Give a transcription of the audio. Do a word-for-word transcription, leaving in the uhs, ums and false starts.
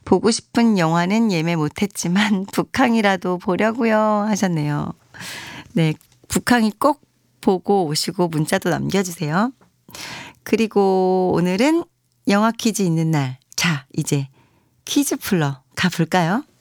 보고 싶은 영화는 예매 못했지만 북항이라도 보려고요 하셨네요. 네, 북항이 꼭 보고 오시고 문자도 남겨주세요. 그리고 오늘은 영화 퀴즈 있는 날. 자, 이제 퀴즈 풀러 가볼까요?